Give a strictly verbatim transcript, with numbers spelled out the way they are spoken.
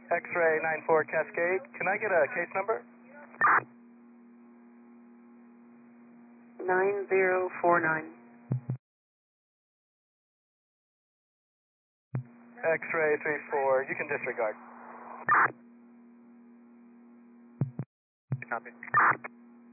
X-ray nine four Cascade, can I get a case number? nine zero four nine. X-ray three four, you can disregard. Copy.